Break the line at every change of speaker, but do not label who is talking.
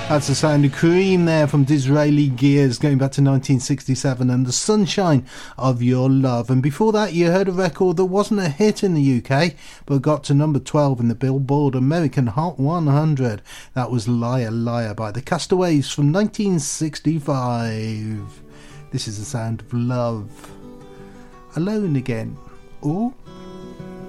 That's the sound of Cream there from Disraeli Gears going back to 1967 and The Sunshine of Your Love. And before that you heard a record that wasn't a hit in the UK but got to number 12 in the Billboard American Hot 100. That was Liar Liar by the Castaways from 1965. This is the sound of love. Alone again. Or